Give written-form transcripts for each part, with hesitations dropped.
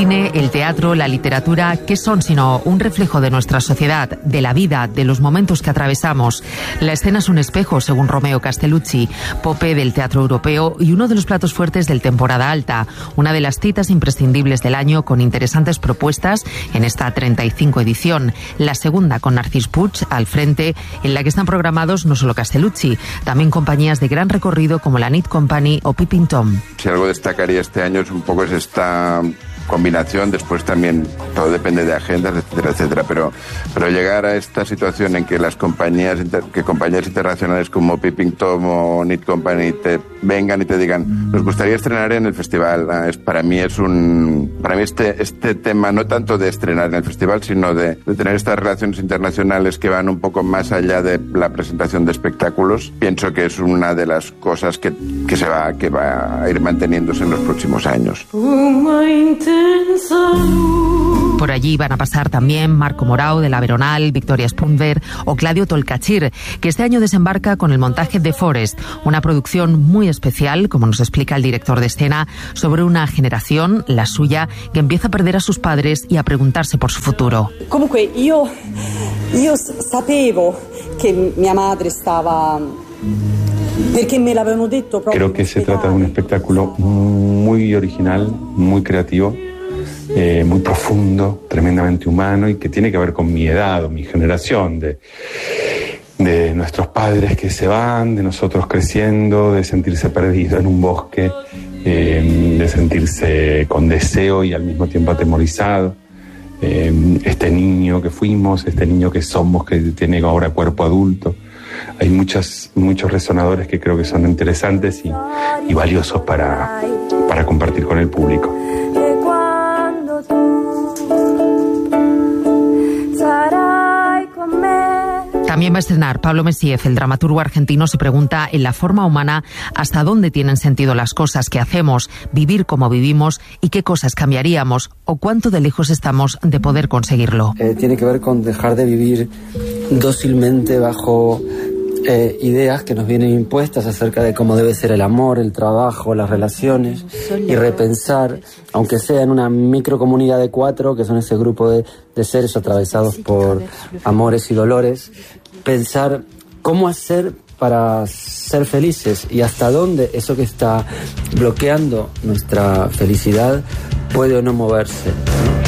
cine, el teatro, la literatura, ¿qué son sino un reflejo de nuestra sociedad, de la vida, de los momentos que atravesamos? La escena es un espejo, según Romeo Castellucci, Pope del teatro europeo y uno de los platos fuertes del temporada alta, una de las citas imprescindibles del año con interesantes propuestas en esta 35 edición, la segunda con Narcís Puig al frente, en la que están programados no solo Castellucci, también compañías de gran recorrido como la Knit Company o Peeping Tom. Si algo destacaría este año es un poco esta combinación, después también todo depende de agendas, etcétera, etcétera, pero llegar a esta situación en que las compañías internacionales como Peeping Tom o Knit Company te vengan y te digan, nos gustaría estrenar en el festival, para mí este tema no tanto de estrenar en el festival, sino de tener estas relaciones internacionales que van un poco más allá de la presentación de espectáculos. Pienso que es una de las cosas que va a ir manteniéndose en los próximos años. Por allí van a pasar también Marco Morao de la Veronal, Victoria Spunberg o Claudio Tolcachir, que este año desembarca con el montaje de Forest, una producción muy especial, como nos explica el director de escena, sobre una generación, la suya, que empieza a perder a sus padres y a preguntarse por su futuro. Comunque io sapevo che mia madre stava... Creo que se trata de un espectáculo muy original, muy creativo, muy profundo, tremendamente humano y que tiene que ver con mi edad o mi generación, de nuestros padres que se van, de nosotros creciendo, de sentirse perdido en un bosque, de sentirse con deseo y al mismo tiempo atemorizado. Este niño que fuimos, este niño que somos, que tiene ahora cuerpo adulto. Hay muchos resonadores que creo que son interesantes y valiosos para compartir con el público. También va a estrenar Pablo Messiez. El dramaturgo argentino se pregunta en la forma humana hasta dónde tienen sentido las cosas que hacemos, vivir como vivimos y qué cosas cambiaríamos o cuánto de lejos estamos de poder conseguirlo. Tiene que ver con dejar de vivir dócilmente bajo ideas que nos vienen impuestas acerca de cómo debe ser el amor, el trabajo, las relaciones y repensar, aunque sea en una microcomunidad de 4, que son ese grupo de seres atravesados por amores y dolores, pensar cómo hacer para ser felices y hasta dónde eso que está bloqueando nuestra felicidad puede o no moverse, ¿no?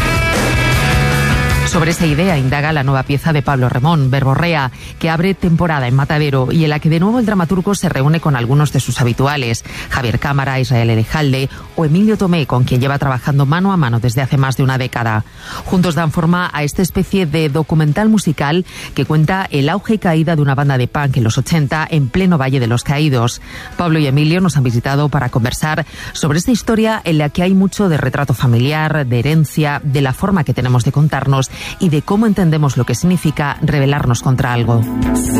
Sobre esa idea indaga la nueva pieza de Pablo Remón, Verborrea, que abre temporada en Matadero y en la que de nuevo el dramaturgo se reúne con algunos de sus habituales, Javier Cámara, Israel Erejalde o Emilio Tomé, con quien lleva trabajando mano a mano desde hace más de una década. Juntos dan forma a esta especie de documental musical que cuenta el auge y caída de una banda de punk en los 80 en pleno Valle de los Caídos. Pablo y Emilio nos han visitado para conversar sobre esta historia en la que hay mucho de retrato familiar, de herencia, de la forma que tenemos de contarnos y de cómo entendemos lo que significa rebelarnos contra algo.